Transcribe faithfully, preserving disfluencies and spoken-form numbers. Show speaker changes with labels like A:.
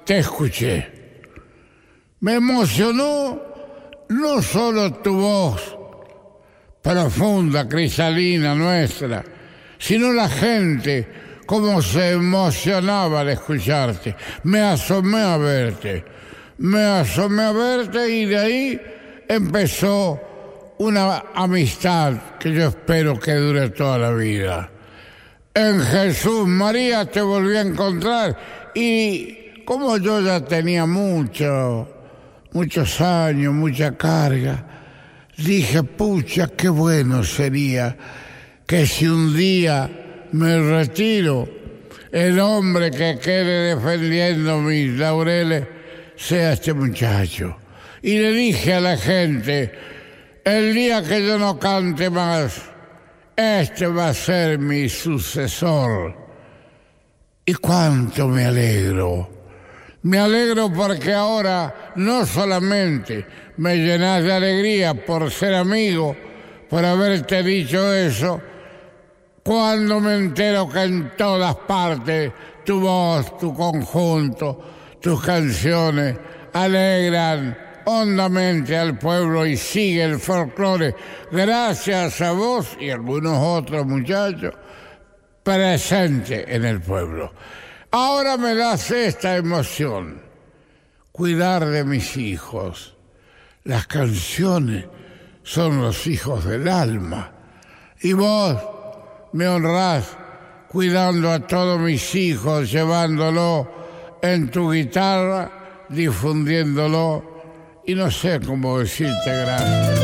A: te escuché. Me emocionó no solo tu voz profunda, cristalina nuestra, sino la gente, cómo se emocionaba al escucharte. Me asomé a verte, me asomé a verte y de ahí empezó una amistad que yo espero que dure toda la vida. En Jesús María te volví a encontrar y como yo ya tenía mucho, muchos años, mucha carga, dije, pucha, qué bueno sería que si un día me retiro, el hombre que quede defendiendo mis laureles sea este muchacho. Y le dije a la gente, el día que yo no cante más, este va a ser mi sucesor. Y cuánto me alegro. Me alegro porque ahora no solamente me llenas de alegría por ser amigo, por haberte dicho eso, cuando me entero que en todas partes tu voz, tu conjunto, tus canciones alegran hondamente al pueblo y sigue el folclore, gracias a vos y algunos otros muchachos presentes en el pueblo. Ahora me das esta emoción, cuidar de mis hijos. Las canciones son los hijos del alma y vos me honrás cuidando a todos mis hijos, llevándolo en tu guitarra, difundiéndolo. Y no sé cómo decirte gracias.